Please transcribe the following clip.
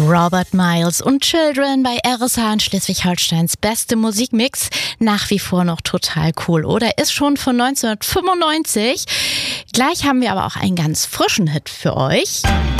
Robert Miles und Children bei RSH in Schleswig-Holsteins beste Musikmix. Nach wie vor noch total cool, oder? Ist schon von 1995. Gleich haben wir aber auch einen ganz frischen Hit für euch.